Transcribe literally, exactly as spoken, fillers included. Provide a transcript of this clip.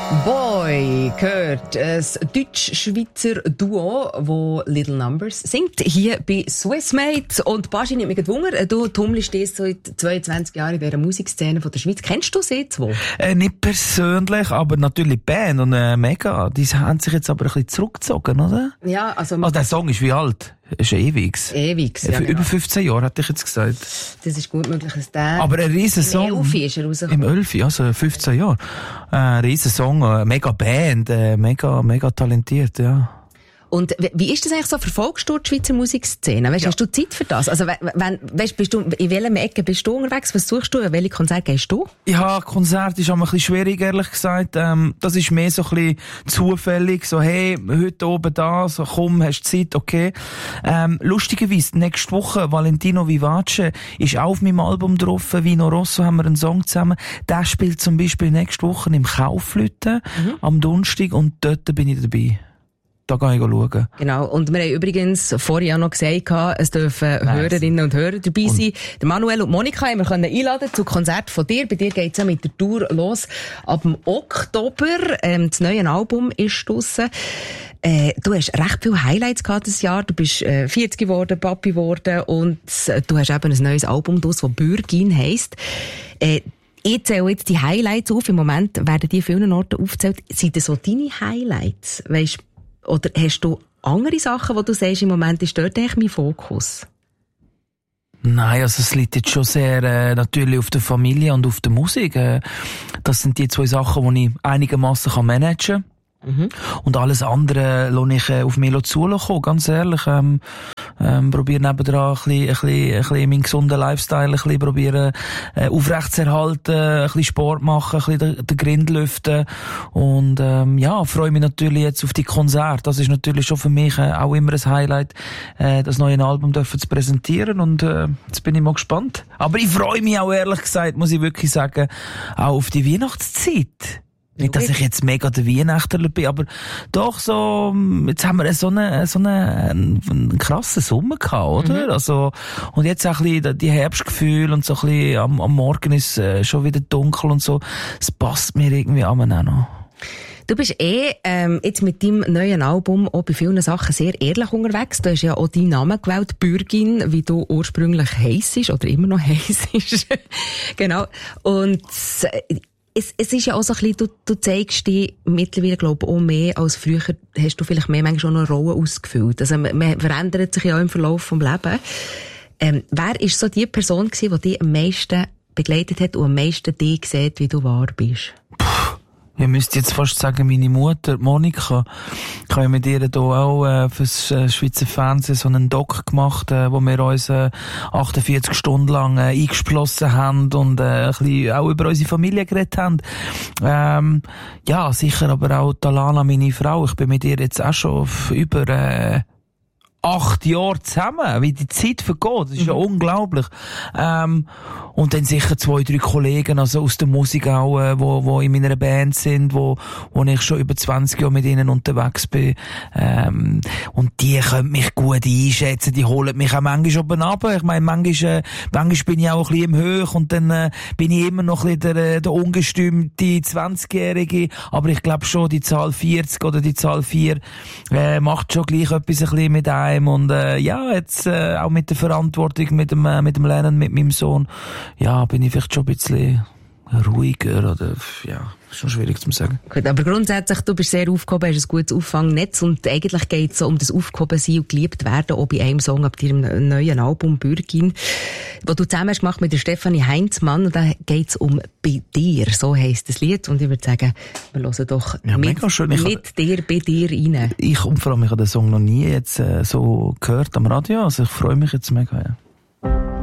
Boy gehört ein deutsch-schweizer Duo, wo Little Numbers singt, hier bei Swissmate. Und Baschi, nimmt mich Wunder, du tummelst dich seit zweiundzwanzig Jahren in dieser Musikszene von der Schweiz. Kennst du sie zwei? Äh, nicht persönlich, aber natürlich die Band und äh, mega. Die haben sich jetzt aber ein bisschen zurückgezogen, oder? Ja, also... Also der Song ist wie alt? Ist ewigs. Ewigs, ja. Für genau. Über fünfzehn Jahre, hätte ich jetzt gesagt. Das ist gut möglich, dass der... Aber ein riesen Song. Im Elfi ist er rausgekommen. Im Elfi, also fünfzehn Jahre. Äh, ein riesen Song, äh, mega Band, äh, mega, mega talentiert, ja. Und wie ist das eigentlich so? Verfolgst du die Schweizer Musikszene? Weißt, ja. Hast du Zeit für das? Also, wenn, weißt, bist du, in welchem Ecke bist du unterwegs? Was suchst du? Welche Konzerte gehst du? Ja, Konzert ist auch ein bisschen schwierig, ehrlich gesagt. Ähm, das ist mehr so ein bisschen zufällig. So, hey, heute oben da, so, komm, hast Zeit, okay. Ähm, lustigerweise, nächste Woche, Valentino Vivace ist auch auf meinem Album drauf. Vino Rosso haben wir einen Song zusammen. Der spielt zum Beispiel nächste Woche im Kaufleuten, mhm. am Donnerstag, und dort bin ich dabei. Da gehe ich schauen. Genau. Und wir haben übrigens vorher auch noch gesagt, es dürfen nice. Hörerinnen und Hörer dabei und sein. Der Manuel und Monika haben wir können einladen zu Konzert von dir. Bei dir geht es ja mit der Tour los. Ab dem Oktober, ähm, das neue Album ist draussen. Äh, du hast recht viele Highlights gehabt dieses Jahr. Du bist äh, vierzig geworden, Papi geworden, und äh, du hast eben ein neues Album draus, das Bürgin heisst. Äh, Ich zähle jetzt die Highlights auf. Im Moment werden die vielen Orten aufgezählt. Sind das so deine Highlights? Weisst, oder hast du andere Sachen, wo du sagst, im Moment ist dort eigentlich mein Fokus? Nein, also es liegt jetzt schon sehr äh, natürlich auf der Familie und auf der Musik. Äh, das sind die zwei Sachen, die ich einigermaßen kann managen kann. Mhm. Und alles andere lasse ich äh, auf mich zukommen, ganz ehrlich. Ähm, ähm, probiere nebendran ein bisschen, ein bisschen, ein bisschen meinen gesunden Lifestyle ein bisschen probieren, äh, aufrechtzuerhalten, ein bisschen Sport machen, ein bisschen den, den Grind lüften. Und ähm, ja, freue mich natürlich jetzt auf die Konzerte. Das ist natürlich schon für mich äh, auch immer ein Highlight, äh, das neue Album dürfen zu präsentieren. Und äh, jetzt bin ich mal gespannt. Aber ich freue mich auch, ehrlich gesagt, muss ich wirklich sagen, auch auf die Weihnachtszeit. Nicht, dass ich jetzt mega der Weihnachtler bin, aber doch so, jetzt haben wir so einen, so einen, einen krassen Sommer gehabt, oder? Mhm. Also, und jetzt auch ein bisschen die Herbstgefühle und so ein bisschen am, am Morgen ist es schon wieder dunkel und so. Es passt mir irgendwie auch noch. Du bist eh ähm, jetzt mit deinem neuen Album auch bei vielen Sachen sehr ehrlich unterwegs. Du hast ja auch deinen Namen gewählt, Bürgin, wie du ursprünglich heissest oder immer noch heissest. Genau. Und Es, es ist ja auch so ein bisschen, du, du zeigst dich mittlerweile, glaube ich, auch mehr als früher, hast du vielleicht mehr manchmal schon eine Rolle ausgefüllt. Also, man, man verändert sich ja auch im Verlauf des Lebens. Ähm, wer ist so die Person gewesen, die dich am meisten begleitet hat und am meisten dich sieht, wie du wahr bist? Ich müsste jetzt fast sagen, meine Mutter, Monika. Ich habe mit ihr hier auch äh, fürs äh, Schweizer Fernsehen so einen Doc gemacht, äh, wo wir uns äh, achtundvierzig Stunden lang äh, eingeschlossen haben und äh, ein bisschen auch über unsere Familie geredet haben. Ähm, ja, sicher aber auch Talana, meine Frau. Ich bin mit ihr jetzt auch schon über äh, acht Jahre zusammen, wie die Zeit vergeht. Das ist mhm. ja unglaublich. Ähm, und dann sicher zwei, drei Kollegen, also aus der Musik auch, äh, wo, wo in meiner Band sind, wo, wo ich schon über zwanzig Jahre mit ihnen unterwegs bin. Ähm, und die können mich gut einschätzen, die holen mich auch manchmal oben runter. Ich meine, manchmal, äh, manchmal bin ich auch ein bisschen im Höch und dann äh, bin ich immer noch ein bisschen der, der ungestümte zwanzigjährige. Aber ich glaube schon, die Zahl vierzig oder die Zahl vier äh, macht schon gleich etwas ein bisschen mit einem. Und äh, ja, jetzt äh, auch mit der Verantwortung, mit dem, äh, mit dem Lernen, mit meinem Sohn, ja, bin ich vielleicht schon ein bisschen ruhiger oder, ja, schon schwierig zu sagen. Gut, aber grundsätzlich, du bist sehr aufgehoben, hast ein gutes Auffangnetz und eigentlich geht es so um das Aufgehobensein und geliebt werden, auch bei einem Song ab deinem neuen Album Bürgin, das du zusammen hast gemacht mit der Stefanie Heinzmann, und da geht es um «Bei dir», so heisst das Lied, und ich würde sagen, wir hören doch ja, mit, mit dir, bei dir rein. Ich, und vor allem, ich habe den Song noch nie jetzt äh, so gehört am Radio, also ich freue mich jetzt mega, ja.